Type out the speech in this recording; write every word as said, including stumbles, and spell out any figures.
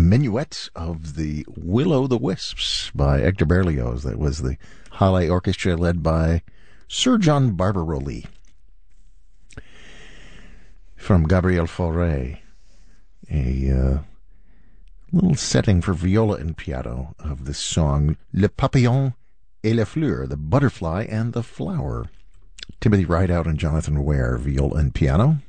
Minuet of the Will-O'-the-Wisps by Hector Berlioz. That was the Halle Orchestra led by Sir John Barbaroli. From Gabriel Fauré, a uh, little setting for viola and piano of this song, Le Papillon et la Fleur, the butterfly and the flower. Timothy Rideout and Jonathan Ware, viola and piano.